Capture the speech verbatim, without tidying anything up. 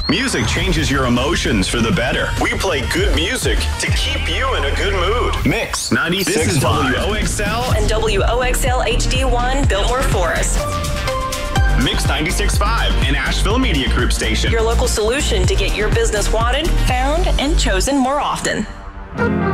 Music changes your emotions for the better. We play good music to keep you in a good mood. Mix ninety-six point five. This is W O X L and W O X L H D one, Biltmore Forest. Mix ninety-six point five, an Asheville Media Group station. Your local solution to get your business wanted, found, and chosen more often.